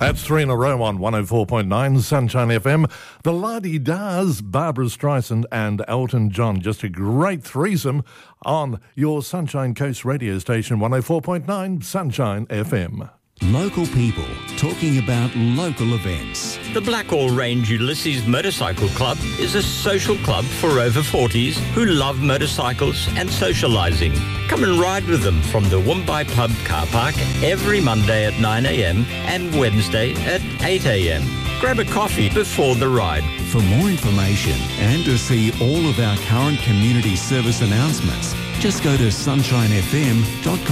That's 3 in a row on 104.9 Sunshine FM. The La-Di-Da's, Barbara Streisand and Elton John. Just a great threesome on your Sunshine Coast radio station, 104.9 Sunshine FM. Local people talking about local events. The Blackall Range Ulysses Motorcycle Club is a social club for over 40s who love motorcycles and socialising. Come and ride with them from the Woombye Pub car park every Monday at 9 a.m. and Wednesday at 8 a.m. Grab a coffee before the ride. For more information and to see all of our current community service announcements, just go to sunshinefm.com.au.